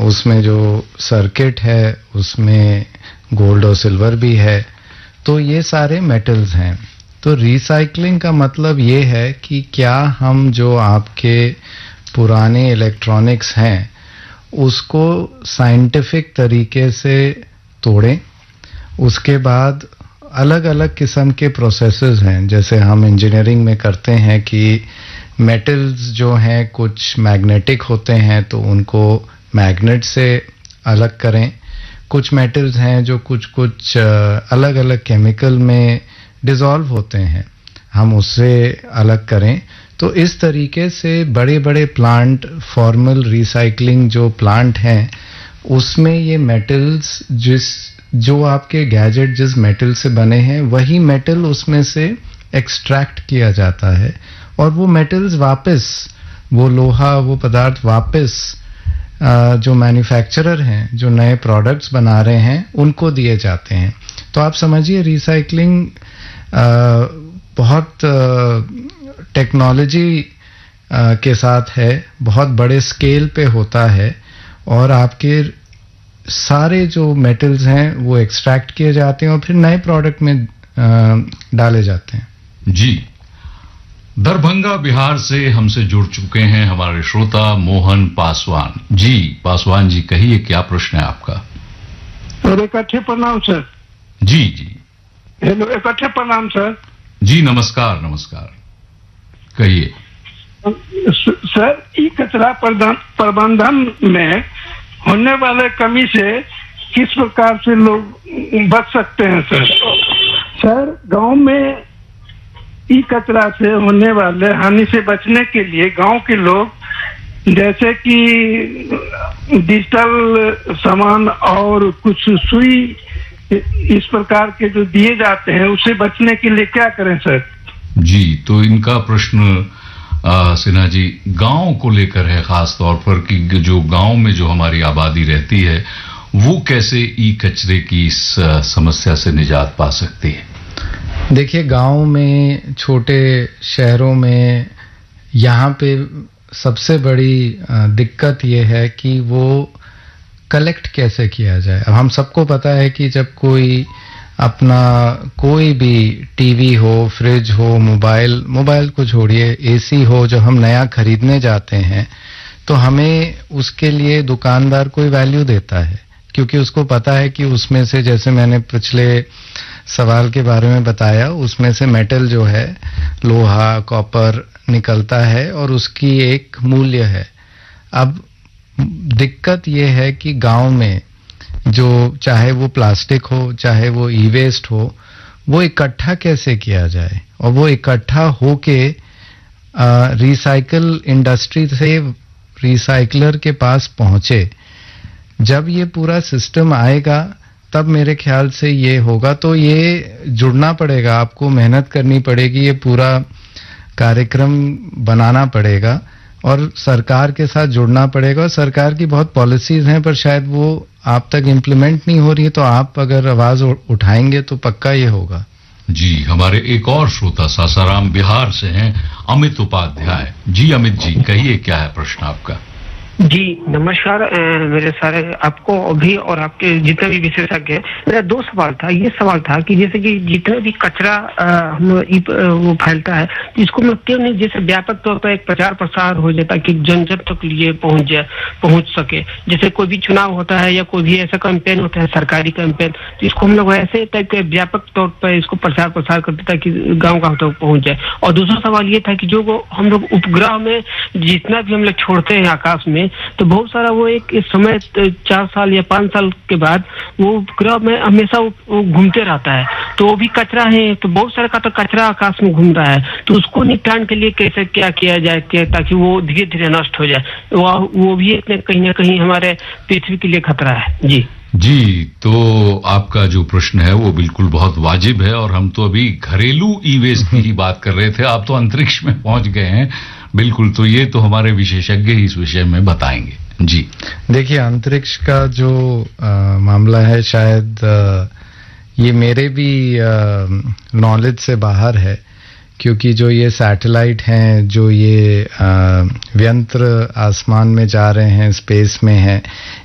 उसमें जो सर्किट है उसमें गोल्ड और सिल्वर भी है, तो ये सारे मेटल्स हैं। तो रिसाइकलिंग का मतलब ये है कि क्या हम जो आपके पुराने इलेक्ट्रॉनिक्स हैं उसको साइंटिफिक तरीके से तोड़ें, उसके बाद अलग अलग किस्म के प्रोसेसेस हैं, जैसे हम इंजीनियरिंग में करते हैं कि मेटल्स जो हैं कुछ मैग्नेटिक होते हैं तो उनको मैग्नेट से अलग करें, कुछ मेटल्स हैं जो कुछ अलग अलग केमिकल में डिसॉल्व होते हैं, हम उससे अलग करें। तो इस तरीके से बड़े बड़े प्लांट, फॉर्मल रिसाइकलिंग जो प्लांट हैं उसमें ये मेटल्स जो आपके गैजेट जिस मेटल से बने हैं वही मेटल उसमें से एक्सट्रैक्ट किया जाता है और वो मेटल्स वापस, वो लोहा, वो पदार्थ वापस जो मैन्युफैक्चरर हैं जो नए प्रोडक्ट्स बना रहे हैं उनको दिए जाते हैं। तो आप समझिए रिसाइकलिंग बहुत टेक्नोलॉजी के साथ है, बहुत बड़े स्केल पे होता है और आपके सारे जो मेटल्स हैं वो एक्सट्रैक्ट किए जाते हैं और फिर नए प्रोडक्ट में डाले जाते हैं। जी, दरभंगा बिहार से हमसे जुड़ चुके हैं हमारे श्रोता मोहन पासवान जी। पासवान जी, कहिए क्या प्रश्न है आपका? और इकट्ठे प्रणाम सर। जी जी। हेलो, इकट्ठे प्रणाम सर। जी नमस्कार नमस्कार, कहिए। सर, ई कचरा प्रबंधन में होने वाले कमी से किस प्रकार से लोग बच सकते हैं सर? सर, गांव में ई कचरा से होने वाले हानि से बचने के लिए गांव के लोग जैसे कि डिजिटल सामान और कुछ सुई इस प्रकार के जो दिए जाते हैं उससे बचने के लिए क्या करें सर? जी, तो इनका प्रश्न सिन्हा जी गांव को लेकर है, खास तौर पर कि जो गांव में जो हमारी आबादी रहती है वो कैसे ई कचरे की इस समस्या से निजात पा सकती है। देखिए, गांव में, छोटे शहरों में यहाँ पे सबसे बड़ी दिक्कत ये है कि वो कलेक्ट कैसे किया जाए। अब हम सबको पता है कि जब कोई अपना कोई भी टीवी हो, फ्रिज हो, मोबाइल को छोड़िए, एसी हो, जो हम नया खरीदने जाते हैं तो हमें उसके लिए दुकानदार कोई वैल्यू देता है क्योंकि उसको पता है कि उसमें से, जैसे मैंने पिछले सवाल के बारे में बताया, उसमें से मेटल जो है, लोहा, कॉपर निकलता है और उसकी एक मूल्य है। अब दिक्कत ये है कि गांव में जो, चाहे वो प्लास्टिक हो, चाहे वो ई वेस्ट हो, वो इकट्ठा कैसे किया जाए और वो इकट्ठा होके रिसाइकल इंडस्ट्री से रिसाइकलर के पास पहुंचे। जब ये पूरा सिस्टम आएगा तब मेरे ख्याल से ये होगा। तो ये जुड़ना पड़ेगा, आपको मेहनत करनी पड़ेगी, ये पूरा कार्यक्रम बनाना पड़ेगा और सरकार के साथ जुड़ना पड़ेगा। और सरकार की बहुत पॉलिसीज हैं पर शायद वो आप तक इम्प्लीमेंट नहीं हो रही है, तो आप अगर आवाज उठाएंगे तो पक्का ये होगा। जी, हमारे एक और श्रोता सासाराम बिहार से हैं, अमित उपाध्याय जी। अमित जी, कहिए क्या है प्रश्न आपका? जी नमस्कार मेरे सारे आपको भी और आपके जितने भी विशेषज्ञ हैं। मेरा दो सवाल था। ये सवाल था कि जैसे कि जितना भी कचरा वो फैलता है इसको मतलब क्यों नहीं जैसे व्यापक तौर पर एक प्रचार प्रसार हो जाता कि जन जन तक लिए पहुंच सके। जैसे कोई भी चुनाव होता है या कोई भी ऐसा कैंपेन होता है, सरकारी कैंपेन, तो इसको हम लोग ऐसे टाइप के व्यापक तौर पर इसको प्रचार प्रसार करते ताकि गाँव गाँव तक पहुंच जाए। और दूसरा सवाल ये था कि जो हम लोग उपग्रह में जितना भी हम लोग छोड़ते हैं आकाश में, तो बहुत सारा वो एक इस समय 4 साल या 5 साल के बाद वो उपग्रह में हमेशा वो घूमते रहता है, तो वो भी कचरा है। तो बहुत सारा का तो कचरा आकाश में घूम रहा है, तो उसको निपटान के लिए कैसे क्या किया जाए ताकि वो धीरे धीरे नष्ट हो जाए। वो भी कहीं ना कहीं हमारे पृथ्वी के लिए खतरा है। जी जी, तो आपका जो प्रश्न है वो बिल्कुल बहुत वाजिब है और हम तो अभी घरेलू ई वेस्ट की बात कर रहे थे, आप तो अंतरिक्ष में पहुंच गए हैं। बिल्कुल, तो ये तो हमारे विशेषज्ञ ही इस विषय में बताएंगे। जी देखिए, अंतरिक्ष का जो मामला है शायद ये मेरे भी नॉलेज से बाहर है, क्योंकि जो ये सैटेलाइट हैं, जो ये व्यंत्र आसमान में जा रहे हैं, स्पेस में हैं,